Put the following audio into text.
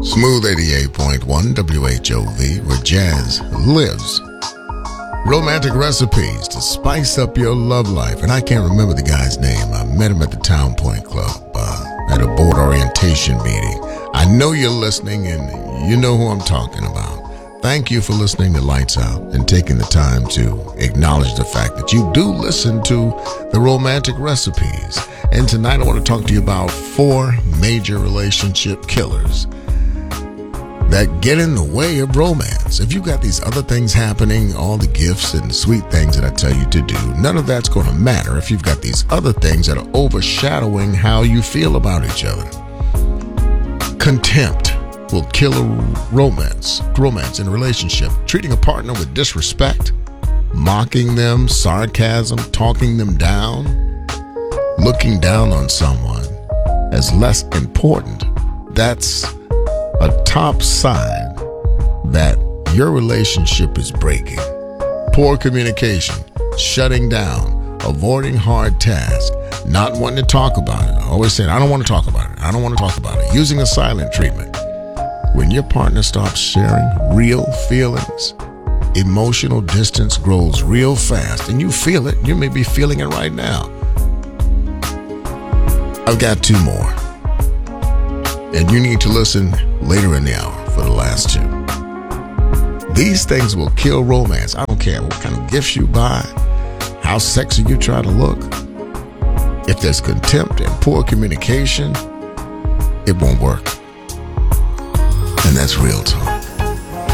Smooth 88.1 WHOV, where jazz lives. Romantic recipes to spice up your love life. And I can't remember the guy's name. I met him at the Town Point Club at a board orientation meeting. I know you're listening and you know who I'm talking about. Thank you for listening to Lights Out and taking the time to acknowledge the fact that you do listen to the romantic recipes. And tonight I want to talk to you about 4 major relationship killers that get in the way of romance. If you got these other things happening, all the gifts and the sweet things that I tell you to do, none of that's going to matter if you've got these other things that are overshadowing how you feel about each other. Contempt will kill a romance in a relationship. Treating a partner with disrespect, mocking them, sarcasm, talking them down, looking down on someone as less important. That's a top sign that your relationship is breaking. Poor communication, shutting down, avoiding hard tasks, not wanting to talk about it. Always saying, I don't want to talk about it. I don't want to talk about it. Using a silent treatment. When your partner stops sharing real feelings, emotional distance grows real fast, and you feel it. You may be feeling it right now. I've got 2 more. And you need to listen later in the hour for the last 2. These things will kill romance. I don't care what kind of gifts you buy, how sexy you try to look. If there's contempt and poor communication, it won't work. And that's real talk.